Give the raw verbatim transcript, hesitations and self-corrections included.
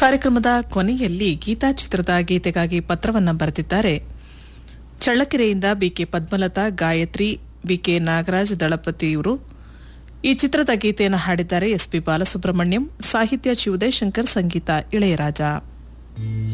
ಕಾರ್ಯಕ್ರಮದ ಕೊನೆಯಲ್ಲಿ ಗೀತಾ ಚಿತ್ರದ ಗೀತೆಗಾಗಿ ಪತ್ರವನ್ನು ಬರೆದಿದ್ದಾರೆ. ಚಳ್ಳಕೆರೆಯಿಂದ ಬಿಕೆ ಪದ್ಮಲತಾ, ಗಾಯತ್ರಿ, ಬಿಕೆ ನಾಗರಾಜ್ ದಳಪತಿಯವರು. ಈ ಚಿತ್ರದ ಗೀತೆಯನ್ನು ಹಾಡಿದ್ದಾರೆ ಎಸ್ಪಿ ಬಾಲಸುಬ್ರಹ್ಮಣ್ಯಂ, ಸಾಹಿತ್ಯ ಚಿ ಉದಯಶಂಕರ್, ಸಂಗೀತ ಇಳೆಯರಾಜ.